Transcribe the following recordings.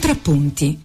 Contrappunti.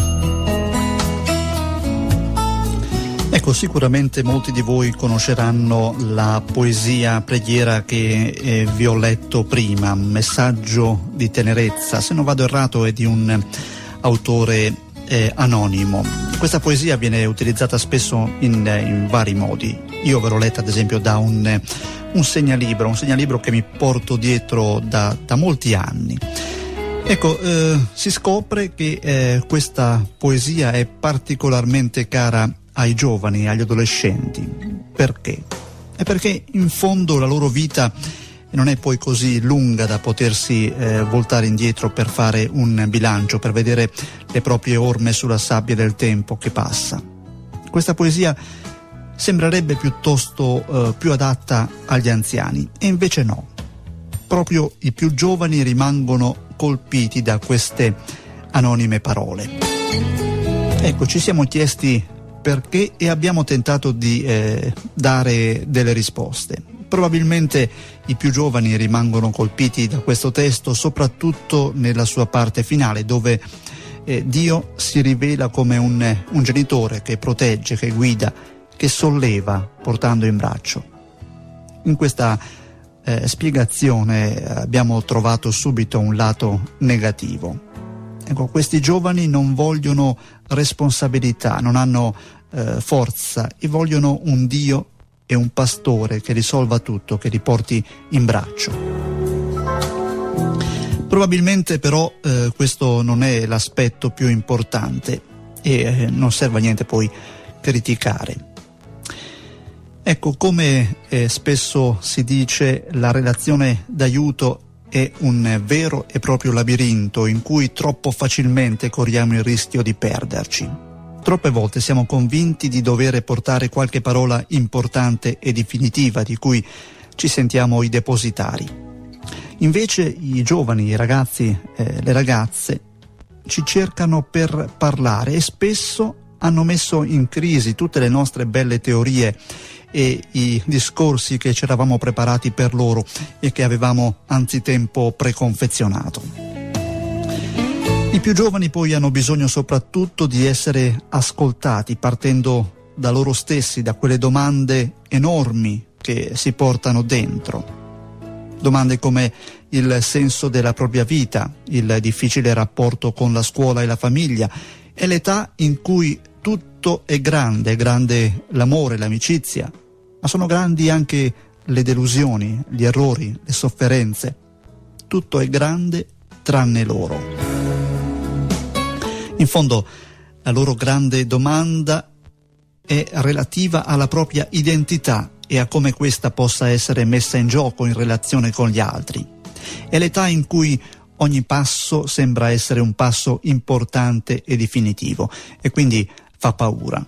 Ecco, sicuramente molti di voi conosceranno la poesia preghiera che vi ho letto prima, Messaggio di tenerezza. Se non vado errato è di un autore anonimo. Questa poesia viene utilizzata spesso in vari modi. Io ve l'ho letta ad esempio da un segnalibro che mi porto dietro da molti anni. Ecco, si scopre che questa poesia è particolarmente cara ai giovani, agli adolescenti. Perché? È perché in fondo la loro vita non è poi così lunga da potersi voltare indietro per fare un bilancio, per vedere le proprie orme sulla sabbia del tempo che passa. Questa poesia sembrerebbe piuttosto più adatta agli anziani, e invece no. Proprio i più giovani rimangono colpiti da queste anonime parole. Ecco, ci siamo chiesti perché e abbiamo tentato di dare delle risposte. Probabilmente i più giovani rimangono colpiti da questo testo soprattutto nella sua parte finale, dove Dio si rivela come un genitore che protegge, che guida, che solleva portando in braccio. In questa spiegazione abbiamo trovato subito un lato negativo. Ecco, questi giovani non vogliono responsabilità, non hanno forza, e vogliono un Dio e un pastore che risolva tutto, che li porti in braccio. Probabilmente però questo non è l'aspetto più importante e non serve a niente poi criticare. Ecco, come spesso si dice, la relazione d'aiuto è un vero e proprio labirinto in cui troppo facilmente corriamo il rischio di perderci. Troppe volte siamo convinti di dover portare qualche parola importante e definitiva di cui ci sentiamo i depositari. Invece i giovani, i ragazzi, le ragazze ci cercano per parlare, e spesso hanno messo in crisi tutte le nostre belle teorie e i discorsi che ci eravamo preparati per loro e che avevamo anzitempo preconfezionato. I più giovani poi hanno bisogno soprattutto di essere ascoltati, partendo da loro stessi, da quelle domande enormi che si portano dentro. Domande come il senso della propria vita, il difficile rapporto con la scuola e la famiglia, e l'età in cui tutto è grande l'amore, l'amicizia, ma sono grandi anche le delusioni, gli errori, le sofferenze. Tutto è grande tranne loro. In fondo, la loro grande domanda è relativa alla propria identità e a come questa possa essere messa in gioco in relazione con gli altri. È l'età in cui ogni passo sembra essere un passo importante e definitivo, e quindi fa paura.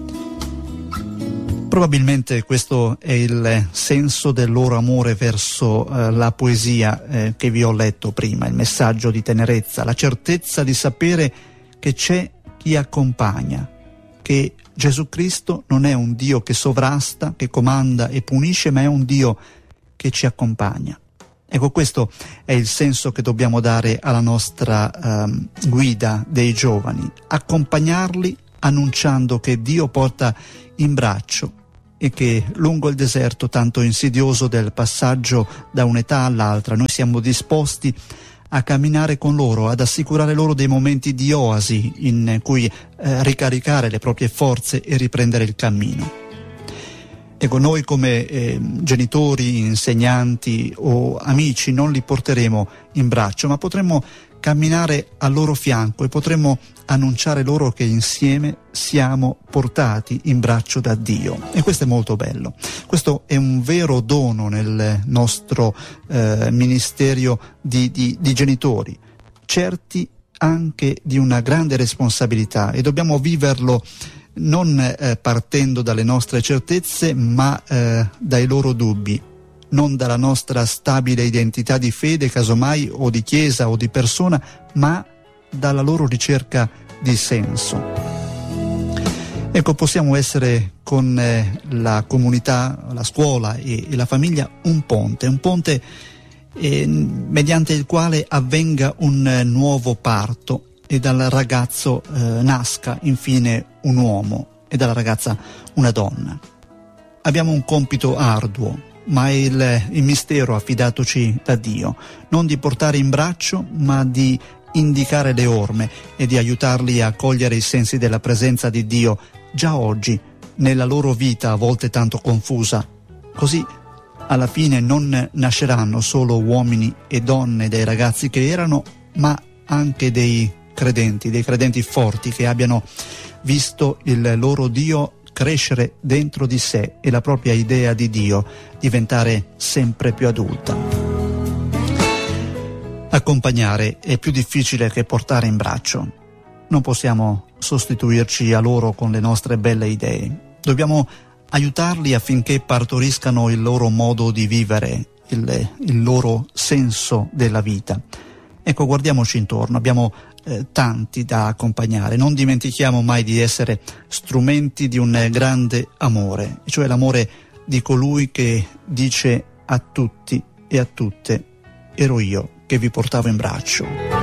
Probabilmente questo è il senso del loro amore verso la poesia che vi ho letto prima, il messaggio di tenerezza, la certezza di sapere che c'è chi accompagna, che Gesù Cristo non è un Dio che sovrasta, che comanda e punisce, ma è un Dio che ci accompagna. Ecco, questo è il senso che dobbiamo dare alla nostra guida dei giovani, accompagnarli annunciando che Dio porta in braccio e che lungo il deserto tanto insidioso del passaggio da un'età all'altra noi siamo disposti a camminare con loro, ad assicurare loro dei momenti di oasi in cui ricaricare le proprie forze e riprendere il cammino. Ecco, noi come genitori, insegnanti o amici non li porteremo in braccio, ma potremmo camminare al loro fianco e potremmo annunciare loro che insieme siamo portati in braccio da Dio. E questo è molto bello. Questo è un vero dono nel nostro ministero di genitori, certi anche di una grande responsabilità, e dobbiamo viverlo non partendo dalle nostre certezze, ma dai loro dubbi, non dalla nostra stabile identità di fede, casomai, o di chiesa o di persona, ma dalla loro ricerca di senso. Ecco, possiamo essere con la comunità, la scuola e la famiglia un ponte mediante il quale avvenga un nuovo parto e dal ragazzo nasca infine un uomo e dalla ragazza una donna. Abbiamo un compito arduo, ma è il mistero affidatoci da Dio, non di portare in braccio, ma di indicare le orme e di aiutarli a cogliere i sensi della presenza di Dio già oggi, nella loro vita a volte tanto confusa. Così alla fine non nasceranno solo uomini e donne dei ragazzi che erano, ma anche dei credenti forti che abbiano visto il loro Dio crescere dentro di sé e la propria idea di Dio diventare sempre più adulta. Accompagnare è più difficile che portare in braccio. Non possiamo sostituirci a loro con le nostre belle idee. Dobbiamo aiutarli affinché partoriscano il loro modo di vivere, il loro senso della vita. Ecco, guardiamoci intorno, abbiamo tanti da accompagnare. Non dimentichiamo mai di essere strumenti di un grande amore, cioè l'amore di colui che dice a tutti e a tutte: ero io che vi portavo in braccio.